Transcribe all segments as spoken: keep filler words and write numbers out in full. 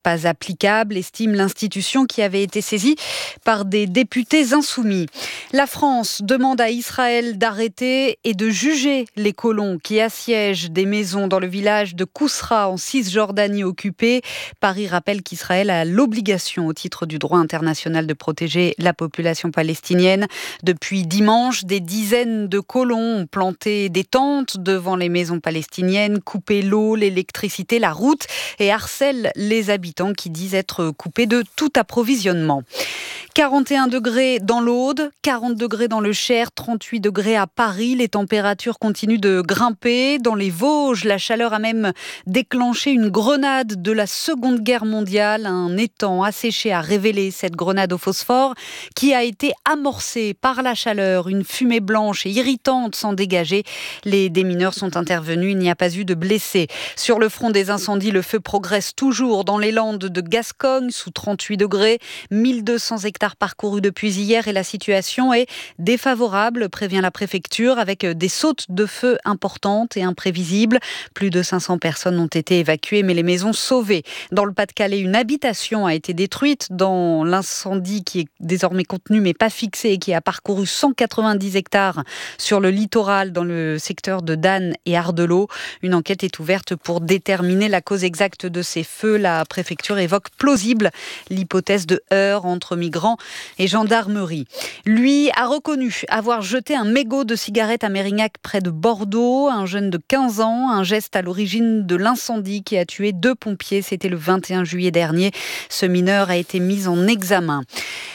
pas applicable, estime l'institution qui avait été saisie par des députés insoumis. La France demande à Israël d'arrêter et de juger les colons qui assiègent des maisons dans le village de Kousra en Cisjordanie occupée. Paris rappelle qu'Israël a l'obligation au titre du droit international de protéger la population palestinienne. Depuis dimanche, des dizaines de colons ont planté des tentes devant les maisons palestiniennes, coupé l'eau, l'électricité, la route et harcèlent les habitants qui disent être coupés de tout approvisionnement. quarante et un degrés dans l'Aude, quarante degrés dans le Cher, trente-huit degrés à Paris. Les températures continuent de grimper. Dans les Vosges, la chaleur a même déclenché une grenade de la Seconde Guerre mondiale. Un étang asséché a révélé cette grenade au phosphore qui a été amorcée par la chaleur. Une fumée blanche et irritante s'en dégageait. Les démineurs sont intervenus. Il n'y a pas eu de blessés. Sur le front des incendies, le feu progresse toujours dans les Landes de Gascogne sous trente-huit degrés. mille deux cents hectares parcourus depuis hier et la situation est défavorable, prévient la préfecture, avec des sautes de feu importantes et imprévisibles. Plus de cinq cents personnes ont été évacuées, mais les maisons sauvées. Dans le Pas-de-Calais, une habitation a été détruite dans l'incendie qui est désormais contenu mais pas fixé et qui a parcouru cent quatre-vingt-dix hectares sur le littoral dans le secteur de Danne et Ardelot. Une enquête est ouverte pour déterminer la cause exacte de ces feux. La préfecture évoque plausible l'hypothèse de heurts entre migrants et gendarmerie. Lui a reconnu avoir jeté un mégot de cigarette à Mérignac près de Bordeaux. Un jeune de quinze ans, un geste à l'origine de l'incendie qui a tué deux pompiers. C'était le vingt et un juillet dernier. Ce mineur a été mis en examen.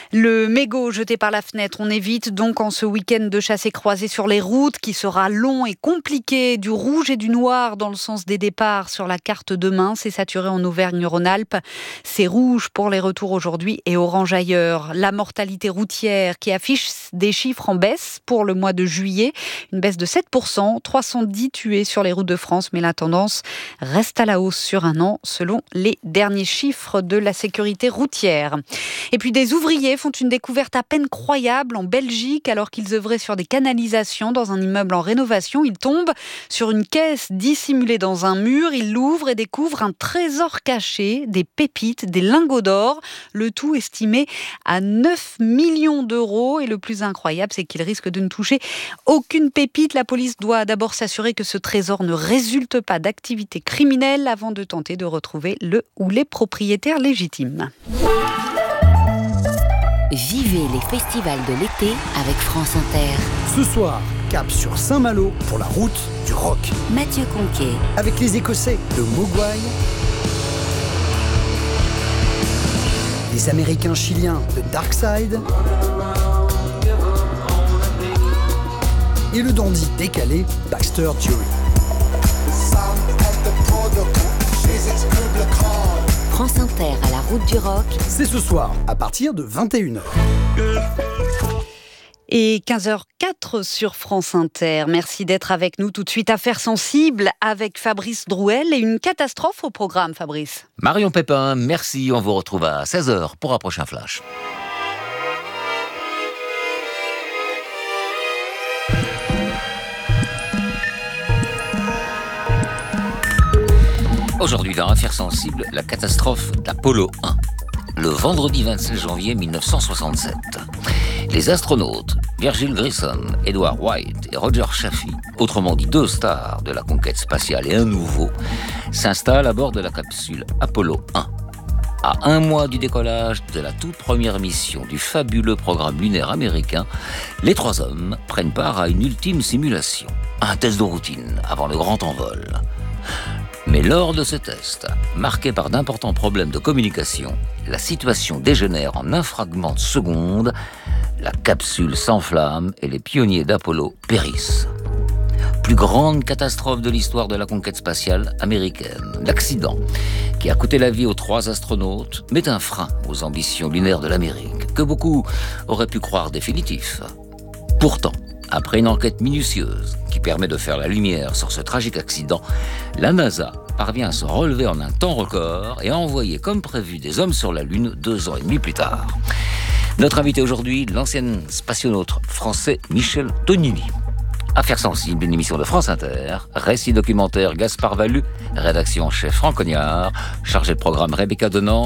Le mégot jeté par la fenêtre, on évite donc en ce week-end de chassés-croisés sur les routes qui sera long et compliqué. Du rouge et du noir dans le sens des départs sur la carte demain. C'est saturé en Auvergne-Rhône-Alpes. C'est rouge pour les retours aujourd'hui et orange ailleurs. La mortalité routière qui affiche des chiffres en baisse pour le mois de juillet. Une baisse de sept pour cent, trois cent dix tués sur les routes de France. Mais la tendance reste à la hausse sur un an selon les derniers chiffres de la sécurité routière. Et puis des ouvriers font une découverte à peine croyable en Belgique alors qu'ils œuvraient sur des canalisations dans un immeuble en rénovation. Ils tombent sur une caisse dissimulée dans un mur. Ils l'ouvrent et découvrent un trésor caché, des pépites, des lingots d'or, le tout estimé à neuf millions d'euros. Et le plus incroyable, c'est qu'ils risquent de ne toucher aucune pépite. La police doit d'abord s'assurer que ce trésor ne résulte pas d'activité criminelle avant de tenter de retrouver le ou les propriétaires légitimes. Vivez les festivals de l'été avec France Inter. Ce soir, cap sur Saint-Malo pour la route du rock. Mathieu Conquet. Avec les Écossais de Mogwai, les Américains chiliens de Darkside et le dandy décalé Baxter Dury. France Inter à la route du rock. C'est ce soir, à partir de vingt et une heures. Et quinze heures quatre sur France Inter. Merci d'être avec nous. Tout de suite, Affaires sensibles avec Fabrice Drouel et une catastrophe au programme, Fabrice. Marion Pépin, merci. On vous retrouve à seize heures pour un prochain flash. Aujourd'hui, dans Affaires sensibles, la catastrophe d'Apollo un. Le vendredi vingt-sept janvier mille neuf cent soixante-sept. Les astronautes Virgil Grissom, Edward White et Roger Chaffee, autrement dit deux stars de la conquête spatiale et un nouveau, s'installent à bord de la capsule Apollo un. À un mois du décollage de la toute première mission du fabuleux programme lunaire américain, les trois hommes prennent part à une ultime simulation, un test de routine avant le grand envol. Mais lors de ce test, marqué par d'importants problèmes de communication, la situation dégénère en un fragment de seconde, la capsule s'enflamme et les pionniers d'Apollo périssent. Plus grande catastrophe de l'histoire de la conquête spatiale américaine, l'accident qui a coûté la vie aux trois astronautes met un frein aux ambitions lunaires de l'Amérique, que beaucoup auraient pu croire définitif. Pourtant, après une enquête minutieuse qui permet de faire la lumière sur ce tragique accident, la NASA parvient à se relever en un temps record et à envoyer comme prévu des hommes sur la Lune deux ans et demi plus tard. Notre invité aujourd'hui, l'ancien spationaute français Michel Tonini. Affaires sensibles, une émission de France Inter. Récit documentaire Gaspard Valu. Rédaction chef Franck Cognard. Chargé de programme Rebecca Denan.